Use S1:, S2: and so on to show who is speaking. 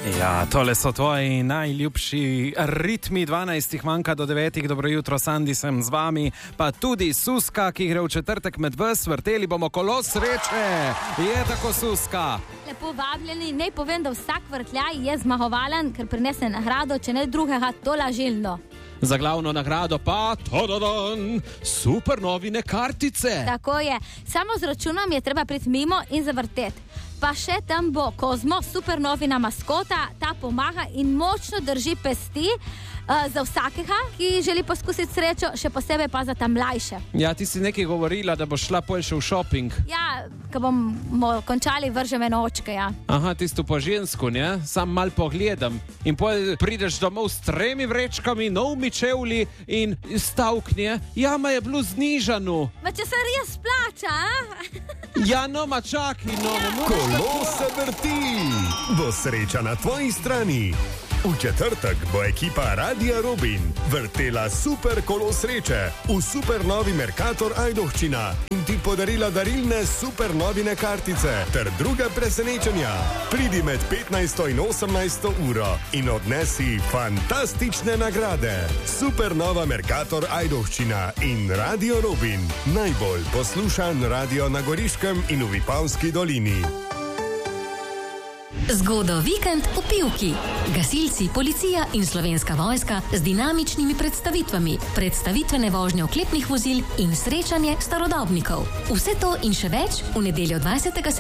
S1: Ja, tole so tvoji najljubši ritmi 12, manjka do 9. Dobro jutro, Sandi, sem z vami, pa tudi Suska, ki gre v četrtek med vas, vrteli bomo kolo sreče. Je tako, Suska?
S2: Lepo vabljeni, naj povem, da vsak vrtljaj je zmagovalen, ker prinese nagrado, če ne drugega, tolažilno.
S1: Za glavno nagrado pa super novine kartice.
S2: Tako je, samo z računom je treba priti mimo in zavrteti. Pa še tam bo Kozmo, super novina maskota, ta pomaga in močno drži pesti za vsakega, ki želi poskusiti srečo, še posebej pa za ta mlajše.
S1: Ja, ti si nekaj govorila, da boš šla pol še v šoping.
S2: Ja, ko bomo končali, vržem eno očke, ja.
S1: Aha, tisto po žensku, ne? Sam mal pogledam. In pol prideš domov s 3 vrečkami, novimi čevlji in stavknje. Ja, ma je bilo znižano.
S2: Ma če se res plača,
S1: Ja, no, ma čaki, no, ne moreš.
S3: Kolo se vrti, bo sreča na tvoji strani. V četrtek bo ekipa Radia Robin vrtela super kolo sreče v super novi Mercator Ajdovščina in ti podarila darilne super novine kartice ter druge presenečenja. Pridi med 15. in 18. uro in odnesi fantastične nagrade. Super nova Mercator Ajdovščina in Radio Robin. Najbolj poslušan radio na Goriškem in v Vipavski dolini.
S4: Zgodo vikend v Pivki. Gasilci, policija in Slovenska vojska z dinamičnimi predstavitvami, predstavitvene vožnje oklepnih vozil in srečanje starodobnikov. Vse to in še več v nedeljo 20.